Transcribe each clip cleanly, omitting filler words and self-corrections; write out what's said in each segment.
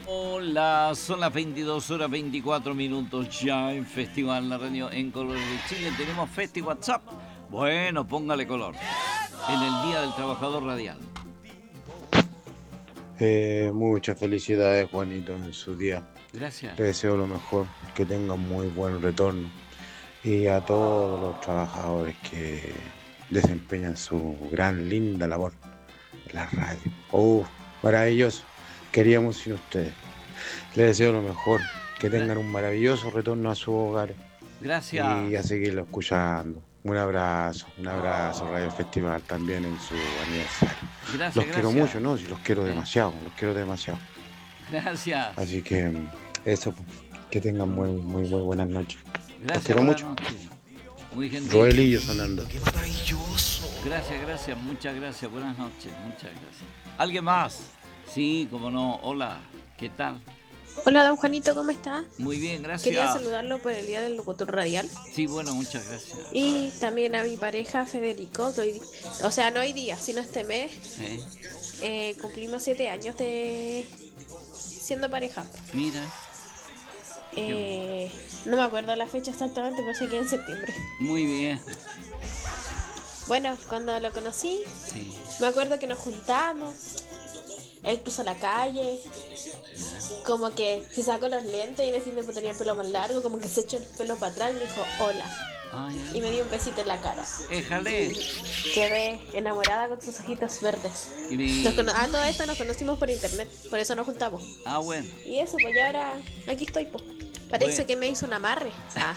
Hola, son las 22 horas 24 minutos ya en Festival La Radio en Colores de Chile. Tenemos Festi WhatsApp. Bueno, póngale color. En el Día del Trabajador Radial. Muchas felicidades, Juanito, en su día. Gracias. Le deseo lo mejor, que tenga muy buen retorno. Y a todos los trabajadores que desempeñan su gran, linda labor en la radio. Maravilloso. Queríamos sin ustedes. Les deseo lo mejor, que tengan un maravilloso retorno a sus hogares Gracias. y a seguirlo escuchando. Un abrazo, Radio Festival también en su aniversario. Los quiero Gracias. mucho, ¿no? Sí, los quiero demasiado, los quiero demasiado. Gracias. Así que eso, que tengan muy buenas noches. Gracias, los quiero mucho. Noches. Muy gentil. Roelillo sonando. ¡Qué maravilloso! Gracias, muchas gracias. Buenas noches, muchas gracias. ¿Alguien más? Sí, cómo no. Hola, ¿qué tal? Hola, don Juanito, ¿cómo está? Muy bien, gracias. Quería saludarlo por el Día del Locutor Radial. Sí, bueno, muchas gracias. Y también a mi pareja Federico, o sea, no hoy día, sino este mes. Cumplimos 7 años de siendo pareja. Mira. No me acuerdo la fecha exactamente, pero sé que en septiembre. Muy bien. Bueno, cuando lo conocí, me acuerdo que nos juntamos. Él cruzó la calle, como que se sacó los lentes y decirme que tenía el pelo más largo, como que se echó el pelo para atrás y me dijo hola. Y me dio un besito en la cara. ¡Éjale! Quedé enamorada con sus ojitos verdes. Todo esto nos conocimos por internet, por eso nos juntamos. Ah, bueno. Y eso, pues ya ahora aquí estoy, pues. Parece que me hizo un amarre.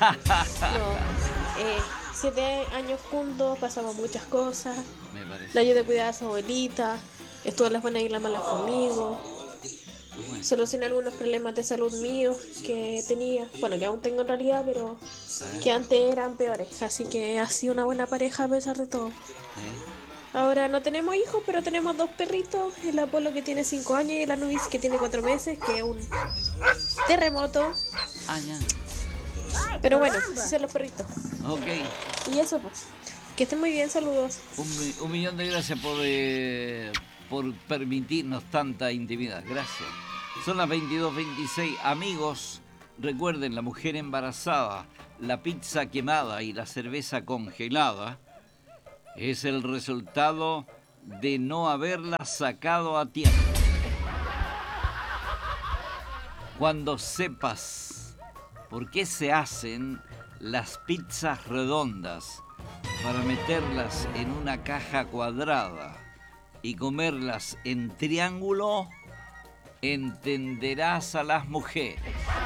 7 años juntos, pasamos muchas cosas. Me parece. La ayudé a cuidar a su abuelita. Estuvo en las buenas y las malas conmigo. Bueno. Solucioné algunos problemas de salud míos que tenía. Bueno, que aún tengo en realidad, pero que antes eran peores. Así que ha sido una buena pareja a pesar de todo. Ahora no tenemos hijos, pero tenemos 2 perritos. El Apolo, que tiene 5 años, y el Anubis, que tiene 4 meses, que es un terremoto. Ya. Pero bueno, son los perritos. Ok. Y eso, pues. Que estén muy bien, saludos. Un millón de gracias por permitirnos tanta intimidad. Gracias. Son las 22:26. Amigos, recuerden, la mujer embarazada, la pizza quemada y la cerveza congelada es el resultado de no haberla sacado a tiempo. Cuando sepas por qué se hacen las pizzas redondas para meterlas en una caja cuadrada y comerlas en triángulo, entenderás a las mujeres.